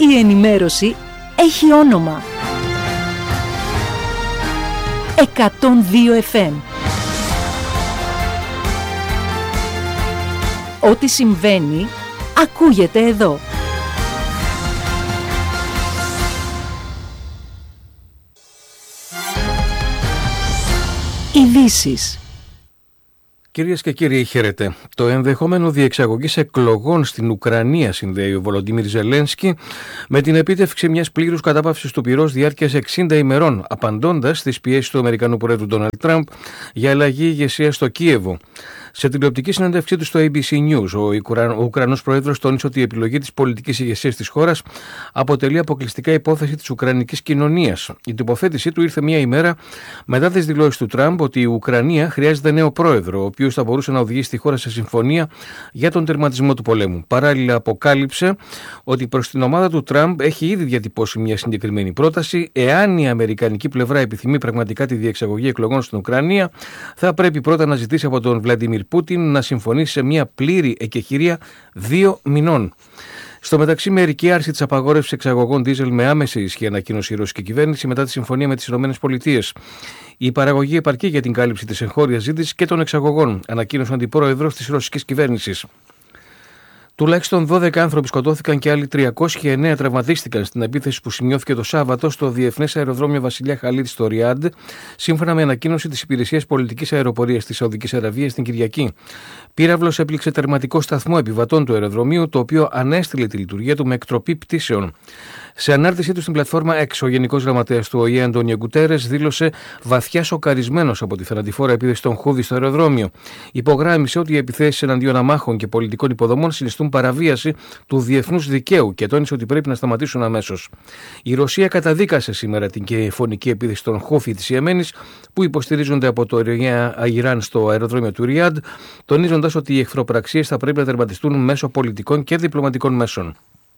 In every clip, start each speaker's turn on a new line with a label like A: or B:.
A: Η ενημέρωση έχει όνομα. 102 FM. Ό,τι συμβαίνει, ακούγεται εδώ. Ειδήσεις.
B: Κυρίες και κύριοι, χαίρετε. Το ενδεχόμενο διεξαγωγής εκλογών στην Ουκρανία συνδέει ο Βολοντίμιρ Ζελένσκι με την επίτευξη μιας πλήρους κατάπαυσης του πυρός διάρκειας 60 ημερών, απαντώντας στις πιέσεις του Αμερικανού Προέδρου Ντόναλντ Τραμπ για αλλαγή ηγεσίας στο Κίεβο. Σε τηλεοπτική συνέντευξή του στο ABC News, ο Ουκρανός Πρόεδρος τόνισε ότι η επιλογή της πολιτικής ηγεσίας της χώρας αποτελεί αποκλειστικά υπόθεση της Ουκρανικής κοινωνίας. Η τοποθέτησή του ήρθε μία ημέρα μετά τις δηλώσεις του Τραμπ ότι η Ουκρανία χρειάζεται νέο πρόεδρο, ο οποίος θα μπορούσε να οδηγήσει τη χώρα σε συμφωνία για τον τερματισμό του πολέμου. Παράλληλα, αποκάλυψε ότι προς την ομάδα του Τραμπ έχει ήδη διατυπώσει μια συγκεκριμένη πρόταση. Εάν η αμερικανική πλευρά επιθυμεί πραγματικά τη διεξαγωγή εκλογών στην Ουκρανία, θα πρέπει πρώτα να ζητήσει από τον Βλαντιμίρ Πούτιν να συμφωνήσει σε μια πλήρη εκεχηρία 2 μηνών. Στο μεταξύ, μερική άρση της απαγόρευσης εξαγωγών δίζελ με άμεση ισχύ ανακοίνωσε η ρωσική κυβέρνηση μετά τη συμφωνία με τις ΗΠΑ. Η παραγωγή επαρκεί για την κάλυψη της εγχώριας ζήτησης και των εξαγωγών, ανακοίνωσε ο αντιπρόεδρος της ρωσικής κυβέρνησης. Τουλάχιστον 12 άνθρωποι σκοτώθηκαν και άλλοι 309 τραυματίστηκαν στην επίθεση που σημειώθηκε το Σάββατο στο Διεθνές Αεροδρόμιο Βασιλιά Χαλίδ στο Ριάντ, σύμφωνα με ανακοίνωση της Υπηρεσίας Πολιτικής Αεροπορίας της Σαουδικής Αραβίας την Κυριακή. Πύραυλος έπληξε τερματικό σταθμό επιβατών του αεροδρομίου, το οποίο ανέστηλε τη λειτουργία του με εκτροπή πτήσεων. Σε ανάρτησή του στην πλατφόρμα X, ο Γενικός Γραμματέας του ΟΗΕ, Αντόνιο Γκουτέρες, δήλωσε βαθιά σοκαρισμένος από τη θανατηφόρα επίθεση των Χούδι στο αεροδρόμιο. Υπογράμμισε ότι οι επιθέσεις εναντίον αμάχων και πολιτικών υποδομών συνιστούν παραβίαση του διεθνούς δικαίου και τόνισε ότι πρέπει να σταματήσουν αμέσως. Η Ρωσία καταδίκασε σήμερα την φωνική επίθεση των Χούθι της Ιεμένης, που υποστηρίζονται από το Ιράν στο αεροδρόμιο του Ριάντ, τονίζοντας ότι οι εχθροπραξίες θα πρέπει να τερματιστούν μέσω πολιτικών και διπλωματικών μέσων.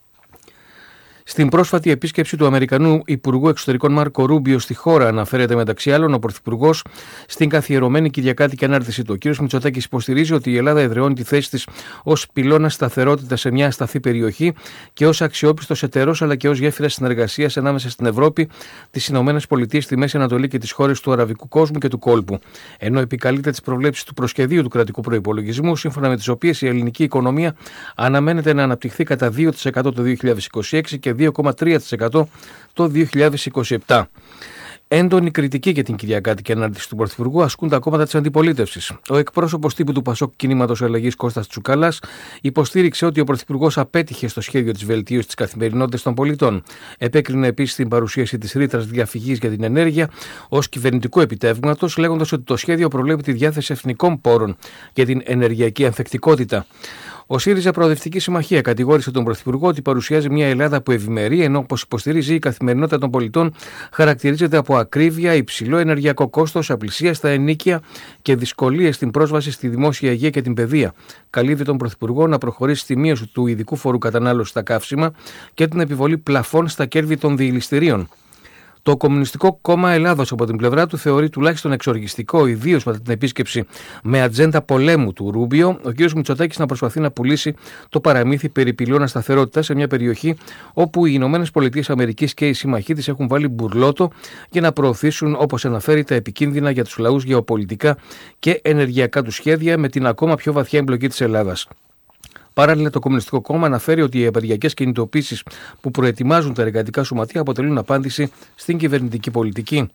B: Στην πρόσφατη επίσκεψη του Αμερικανού Υπουργού Εξωτερικών Μάρκο Ρούμπιο στη χώρα, αναφέρεται μεταξύ άλλων ο Πρωθυπουργός στην καθιερωμένη κυριακάτικη ανάρτησή του. Ο κ. Μητσοτάκης υποστηρίζει ότι η Ελλάδα εδραιώνει τη θέση της ως πυλώνα σταθερότητα σε μια ασταθή περιοχή και ως αξιόπιστος εταίρος, αλλά και ως γέφυρα συνεργασίας ανάμεσα στην Ευρώπη, τις ΗΠΑ, τη Μέση Ανατολή και τις χώρες του αραβικού κόσμου και του κόλπου. Ενώ επικαλείται τις προβλέψεις του προσχεδίου του κρατικού προϋπολογισμού, σύμφωνα με τις οποίες η ελληνική οικονομία αναμένεται να αναπτυχθεί κατά 2% το 2026 και 2,3% το 2027. Έντονη κριτική για την κυριακάτικη ανάρτηση του Πρωθυπουργού ασκούν τα κόμματα της αντιπολίτευσης. Ο εκπρόσωπος τύπου του Πασόκ Κινήματος Αλλαγής Κώστας Τσουκαλάς υποστήριξε ότι ο Πρωθυπουργός απέτυχε στο σχέδιο της βελτίωσης της καθημερινότητας των πολιτών. Επέκρινε επίσης την παρουσίαση της ρήτρας διαφυγής για την ενέργεια ως κυβερνητικού επιτεύγματος, λέγοντας ότι το σχέδιο προβλέπει τη διάθεση εθνικών πόρων για την ενεργειακή ανθεκτικότητα. Ο ΣΥΡΙΖΑ Προοδευτική Συμμαχία κατηγόρησε τον Πρωθυπουργό ότι παρουσιάζει μια Ελλάδα που ευημερεί, ενώ όπως υποστηρίζει η καθημερινότητα των πολιτών χαρακτηρίζεται από ακρίβεια, υψηλό ενεργειακό κόστος, απλησία στα ενοίκια και δυσκολίες στην πρόσβαση στη δημόσια υγεία και την παιδεία. Καλείται τον Πρωθυπουργό να προχωρήσει στη μείωση του ειδικού φόρου κατανάλωσης στα καύσιμα και την επιβολή πλαφών στα κέρδη των διηληστηρίων. Το Κομμουνιστικό Κόμμα Ελλάδος από την πλευρά του θεωρεί τουλάχιστον εξοργιστικό, ιδίως μετά την επίσκεψη με ατζέντα πολέμου του Ρούμπιο, ο κ. Μητσοτάκης να προσπαθεί να πουλήσει το παραμύθι περί πυλώνα σταθερότητα σε μια περιοχή όπου οι ΗΠΑ και οι συμμαχοί της έχουν βάλει μπουρλότο για να προωθήσουν, όπως αναφέρει, τα επικίνδυνα για τους λαούς γεωπολιτικά και ενεργειακά του σχέδια με την ακόμα πιο βαθιά εμπλοκή της Ελλάδας. Παράλληλα, το Κομμουνιστικό Κόμμα αναφέρει ότι οι απεργιακές κινητοποίησεις που προετοιμάζουν τα εργατικά σωματεία αποτελούν απάντηση στην κυβερνητική πολιτική.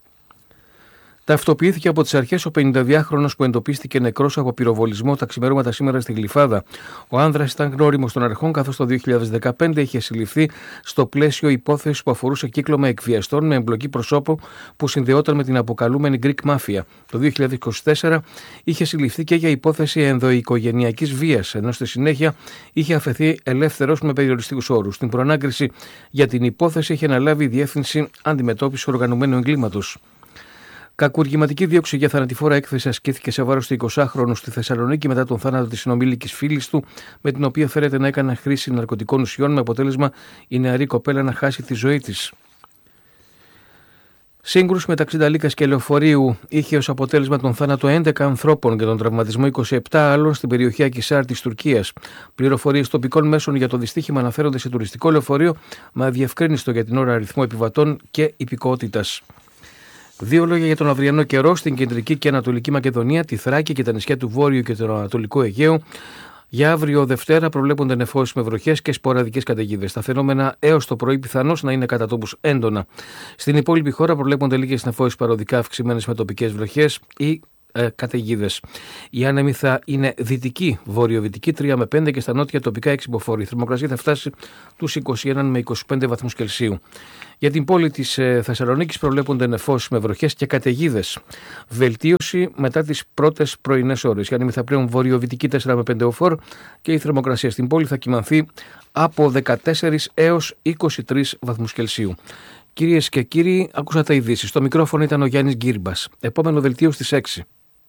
B: Ταυτοποιήθηκε από τις αρχές ο 52χρονος που εντοπίστηκε νεκρός από πυροβολισμό τα ξημερώματα σήμερα στη Γλυφάδα. Ο άνδρας ήταν γνώριμος των αρχών, καθώς το 2015 είχε συλληφθεί στο πλαίσιο υπόθεσης που αφορούσε κύκλωμα εκβιαστών με εμπλοκή προσώπου που συνδεόταν με την αποκαλούμενη Greek Mafia. Το 2024 είχε συλληφθεί και για υπόθεση ενδοοικογενειακής βίας, ενώ στη συνέχεια είχε αφαιθεί ελεύθερος με περιοριστικούς όρους. Στην προανάκριση για την υπόθεση είχε αναλάβει η Διεύθυνση Αντιμετώπισης Οργανωμένου Εγκλήματος. Κακουργηματική δίωξη για θανατηφόρα έκθεση ασκήθηκε σε βάρος του 20χρονου στη Θεσσαλονίκη μετά τον θάνατο της συνομήλικης φίλης του, με την οποία φέρεται να έκανε χρήση ναρκωτικών ουσιών, με αποτέλεσμα η νεαρή κοπέλα να χάσει τη ζωή της. Σύγκρουση μεταξύ Νταλίκας και λεωφορείου είχε ως αποτέλεσμα τον θάνατο 11 ανθρώπων και τον τραυματισμό 27 άλλων στην περιοχή Ακισάρ της Τουρκίας. Πληροφορίες τοπικών μέσων για το δυστύχημα αναφέρονται σε τουριστικό λεωφορείο με αδιευκρίνιστο για την ώρα αριθμό επιβατών και υπηκότητας. Δύο λόγια για τον αυριανό καιρό στην κεντρική και ανατολική Μακεδονία, τη Θράκη και τα νησιά του Βόρειου και του Ανατολικού Αιγαίου. Για αύριο Δευτέρα προβλέπονται νεφώσεις με βροχές και σποραδικές καταιγίδες. Τα φαινόμενα έως το πρωί πιθανώς να είναι κατά τόπους έντονα. Στην υπόλοιπη χώρα προβλέπονται λίγες νεφώσεις παροδικά αυξημένες με τοπικές βροχές ή καταιγίδες. Η άνεμη θα είναι δυτική, βορειοδυτική 3 με 5 και στα νότια τοπικά 6 μποφόρ. Η θερμοκρασία θα φτάσει τους 21 με 25 βαθμούς Κελσίου. Για την πόλη της Θεσσαλονίκης προβλέπονται νεφώσεις με βροχές και καταιγίδες. Βελτίωση μετά τις πρώτες πρωινές ώρες. Η άνεμη θα πλέον βορειοδυτική 4 με 5 μποφόρ και η θερμοκρασία στην πόλη θα κυμανθεί από 14 έως 23 βαθμούς Κελσίου. Κυρίες και κύριοι, ακούσατε ειδήσεις. Στο μικρόφωνο ήταν ο Γιάννης Γκίρμπας. Επόμενο δελτίο στις 6.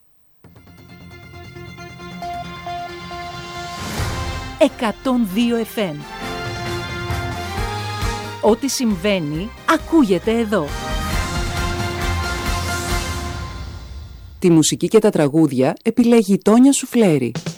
A: FM. Ό,τι συμβαίνει, ακούγεται εδώ.
C: Τη μουσική και τα τραγούδια επιλέγει η Τόνια Σουφλέρη.